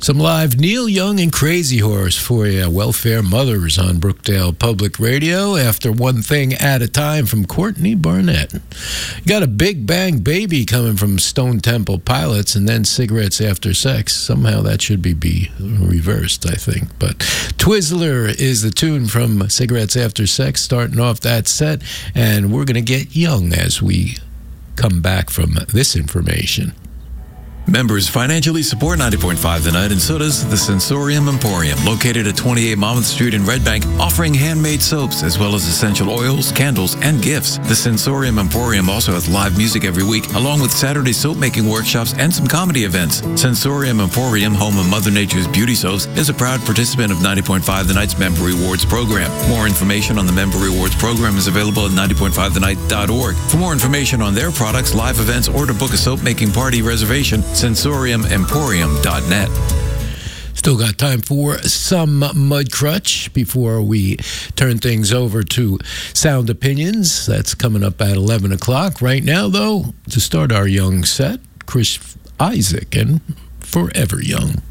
Some live Neil Young and Crazy Horse for you. Welfare Mothers on Brookdale Public Radio after One Thing at a Time from Courtney Barnett. You got a Big Bang Baby coming from Stone Temple Pilots, and then Cigarettes After Sex. Somehow that should be reversed, I think. But Twizzler is the tune from Cigarettes After Sex, starting off that set. And we're going to get young as we come back from this information. Members financially support 90.5 The Night, and so does the Sensorium Emporium, located at 28 Monmouth Street in Red Bank, offering handmade soaps as well as essential oils, candles, and gifts. The Sensorium Emporium also has live music every week, along with Saturday soap-making workshops and some comedy events. Sensorium Emporium, home of Mother Nature's beauty soaps, is a proud participant of 90.5 The Night's Member Rewards program. More information on the Member Rewards program is available at 90.5thenight.org. For more information on their products, live events, or to book a soap-making party reservation, sensoriumemporium.net. Still got time for some Mudcrutch before we turn things over to Sound Opinions. That's coming up at 11 o'clock. Right now, though, to start our young set, Chris Isaak and Forever Young.